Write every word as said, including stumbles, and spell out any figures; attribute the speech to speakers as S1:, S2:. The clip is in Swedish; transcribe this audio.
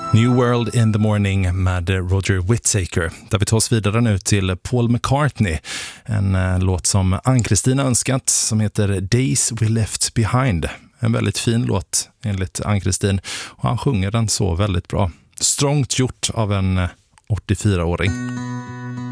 S1: New World in the Morning med Roger Whittaker. Där vi tar oss vidare nu till Paul McCartney. En eh, låt som Ann-Kristin önskat som heter Days We Left Behind. En väldigt fin låt enligt Ann-Kristin. Och han sjunger den så väldigt bra. Strångt gjort av en åttiofyraåring.